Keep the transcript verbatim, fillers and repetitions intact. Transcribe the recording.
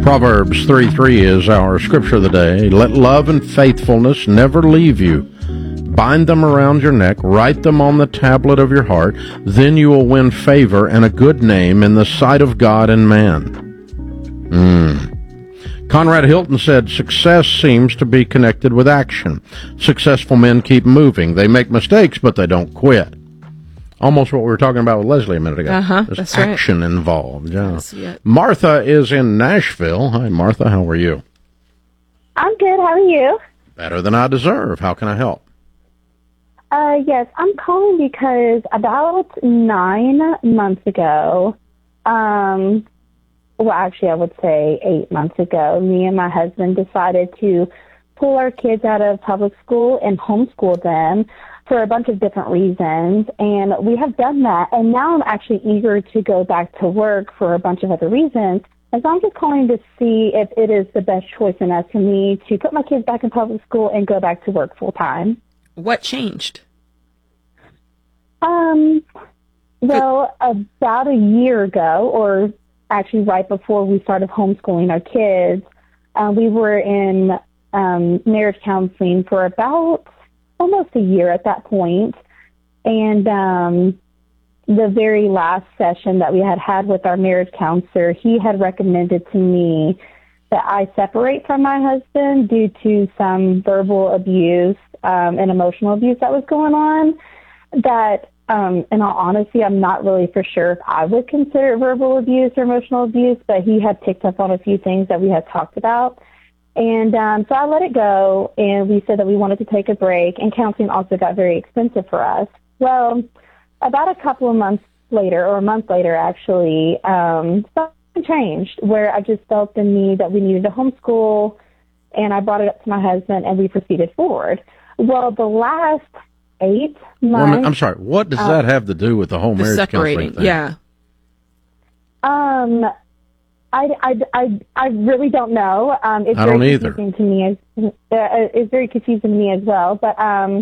Proverbs three three is our scripture of the day. Let love and faithfulness never leave you. Bind them around your neck, write them on the tablet of your heart, then you will win favor and a good name in the sight of God and man. Hmm. Conrad Hilton said, success seems to be connected with action. Successful men keep moving. They make mistakes, but they don't quit. Almost what we were talking about with Leslie a minute ago. Uh-huh, There's that's action right. involved. Yeah. Yes, yeah. Martha is in Nashville. Hi, Martha. How are you? I'm good. How are you? Better than I deserve. How can I help? Uh, yes, I'm calling because about nine months ago, um, well, actually, I would say eight months ago, me and my husband decided to pull our kids out of public school and homeschool them for a bunch of different reasons, and we have done that, and now I'm actually eager to go back to work for a bunch of other reasons, and so I'm just calling to see if it is the best choice in us for me to put my kids back in public school and go back to work full-time. What changed? Um, well, about a year ago, or actually right before we started homeschooling our kids, uh, we were in um, marriage counseling for about almost a year at that point. And um, the very last session that we had had with our marriage counselor, he had recommended to me that I separate from my husband due to some verbal abuse um, and emotional abuse that was going on. That, um, in all honesty, I'm not really for sure if I would consider it verbal abuse or emotional abuse, but he had picked up on a few things that we had talked about. And um, so I let it go, and we said that we wanted to take a break, and counseling also got very expensive for us. Well, about a couple of months later, or a month later, actually, um, something changed where I just felt the need that we needed to homeschool, and I brought it up to my husband, and we proceeded forward. Well, the last eight months... Well, I'm sorry, what does uh, that have to do with the whole The marriage separating, counseling thing? yeah. Um... I, I, I, I really don't know. Um, it's I very don't either. confusing to me. As, uh, it's very confusing to me as well. But um,